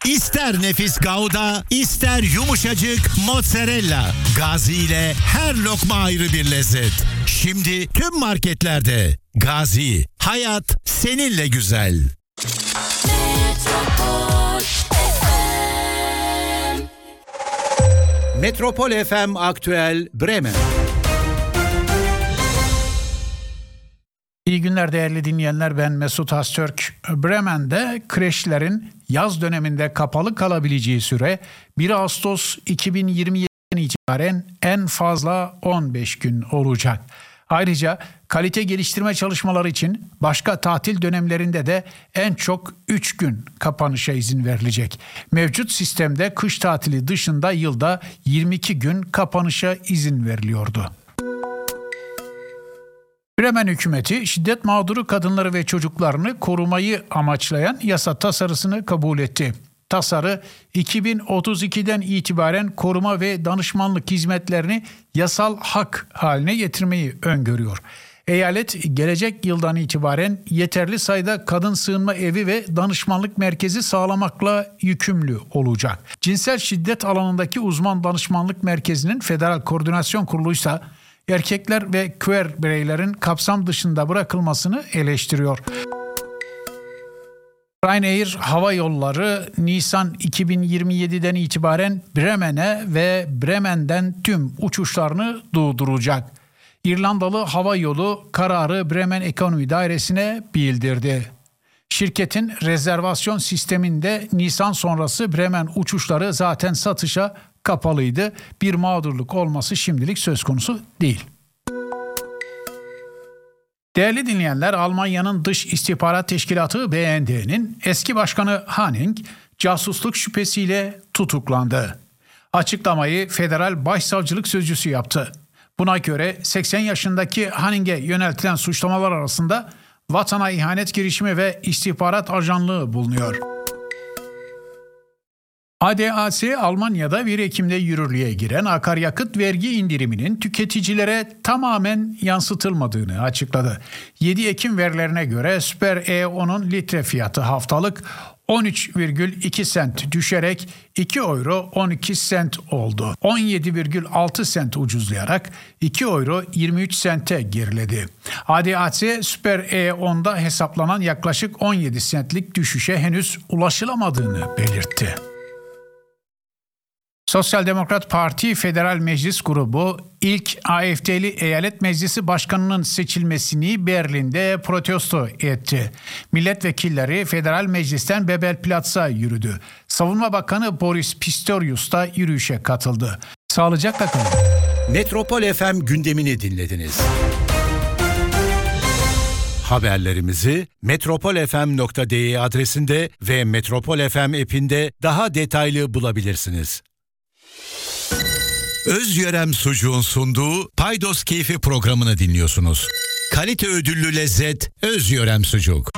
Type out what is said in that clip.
İster nefis Gouda, ister yumuşacık mozzarella. Gazi ile her lokma ayrı bir lezzet. Şimdi tüm marketlerde. Gazi, hayat seninle güzel. Metropol FM Aktüel Bremen. İyi günler değerli dinleyenler, ben Mesut Astürk. Bremen'de kreşlerin yaz döneminde kapalı kalabileceği süre 1 Ağustos 2027'den itibaren en fazla 15 gün olacak. Ayrıca kalite geliştirme çalışmaları için başka tatil dönemlerinde de en çok 3 gün kapanışa izin verilecek. Mevcut sistemde kış tatili dışında yılda 22 gün kapanışa izin veriliyordu. Bremen hükümeti şiddet mağduru kadınları ve çocuklarını korumayı amaçlayan yasa tasarısını kabul etti. Tasarı 2032'den itibaren koruma ve danışmanlık hizmetlerini yasal hak haline getirmeyi öngörüyor. Eyalet gelecek yıldan itibaren yeterli sayıda kadın sığınma evi ve danışmanlık merkezi sağlamakla yükümlü olacak. Cinsel şiddet alanındaki uzman danışmanlık merkezinin Federal Koordinasyon Kurulu ise erkekler ve queer bireylerin kapsam dışında bırakılmasını eleştiriyor. Ryanair Hava Yolları Nisan 2027'den itibaren Bremen'e ve Bremen'den tüm uçuşlarını durduracak. İrlandalı hava yolu kararı Bremen Ekonomi Dairesi'ne bildirdi. Şirketin rezervasyon sisteminde Nisan sonrası Bremen uçuşları zaten satışa kapalıydı. Bir mağdurluk olması şimdilik söz konusu değil. Değerli dinleyenler, Almanya'nın Dış İstihbarat Teşkilatı BND'nin eski başkanı Hanning casusluk şüphesiyle tutuklandı. Açıklamayı Federal Başsavcılık Sözcüsü yaptı. Buna göre 80 yaşındaki Hanning'e yöneltilen suçlamalar arasında vatana ihanet girişimi ve istihbarat ajanlığı bulunuyor. ADAC, Almanya'da 1 Ekim'de yürürlüğe giren akaryakıt vergi indiriminin tüketicilere tamamen yansıtılmadığını açıkladı. 7 Ekim verilerine göre Süper E10'un litre fiyatı haftalık 13,2 sent düşerek 2 euro 12 sent oldu. 17,6 sent ucuzlayarak 2 euro 23 sente geriledi. ADAC, Süper E10'da hesaplanan yaklaşık 17 sentlik düşüşe henüz ulaşılamadığını belirtti. Sosyal Demokrat Parti Federal Meclis Grubu ilk AfD'li Eyalet Meclisi Başkanı'nın seçilmesini Berlin'de protesto etti. Milletvekilleri Federal Meclis'ten Bebelplatz'a yürüdü. Savunma Bakanı Boris Pistorius da yürüyüşe katıldı. Sağlıcakla kalın. Metropol FM gündemini dinlediniz. Haberlerimizi metropolfm.de adresinde ve Metropol FM app'inde daha detaylı bulabilirsiniz. Özyörem Sucuğun sunduğu Paydos Keyfi programını dinliyorsunuz. Kalite ödüllü lezzet Özyörem Sucuk.